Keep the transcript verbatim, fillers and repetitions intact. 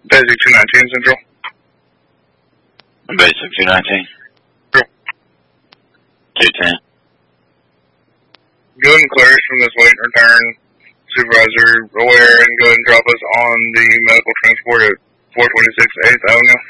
Basic two nineteen Central. Basic two nineteen. Sure. two ten. Go ahead and clear us from this wait and return. Supervisor aware and go ahead and drop us on the medical transport at four twenty-six eighth Avenue.